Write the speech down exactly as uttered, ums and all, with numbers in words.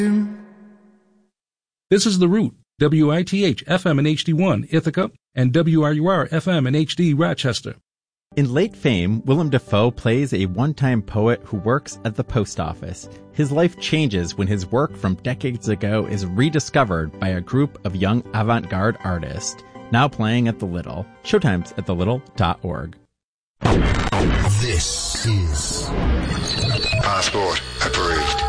This is The Root, W I T H F M in H D one, Ithaca, and W R U R F M in H D, Rochester. In late fame, Willem Dafoe plays a one-time poet who works at the post office. His life changes when his work from decades ago is rediscovered by a group of young avant-garde artists, now playing at the Little. Showtimes at the little dot org. This is Passport Approved.